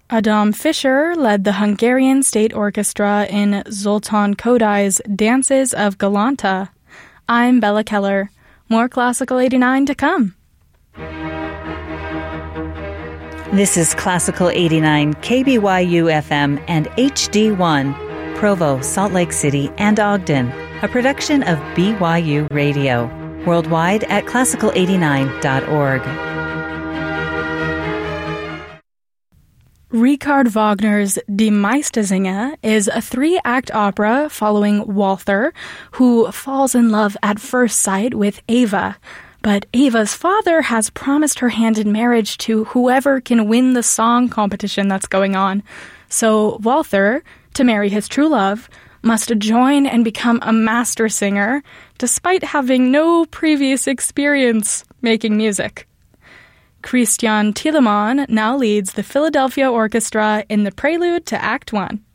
Adam Fischer led the Hungarian State Orchestra in Zoltán Kodály's Dances of Galanta. I'm Bella Keller. More Classical 89 to come. This is Classical 89, KBYU FM and HD1, Provo, Salt Lake City, and Ogden, a production of BYU Radio, worldwide at classical89.org. Richard Wagner's Die Meistersinger is a 3-act opera following Walther, who falls in love at first sight with Eva. But Eva's father has promised her hand in marriage to whoever can win the song competition that's going on. So Walther, to marry his true love, must join and become a master singer, despite having no previous experience making music. Christian Thielemann now leads the Philadelphia Orchestra in the prelude to Act 1.